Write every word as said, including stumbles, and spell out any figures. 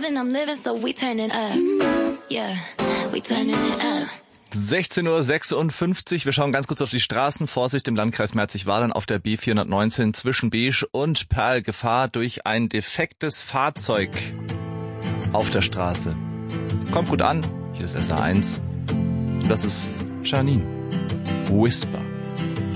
loving, I'm living, so we turning up. Yeah, we turning it up. sechzehn Uhr sechsundfünfzig. Wir schauen ganz kurz auf die Straßen. Vorsicht im Landkreis Merzig-Wadern auf der B vierhundertneunzehn zwischen Beesch und Perl. Gefahr durch ein defektes Fahrzeug auf der Straße. Kommt gut an. Hier ist S R eins. Und das ist Janine. Whisper.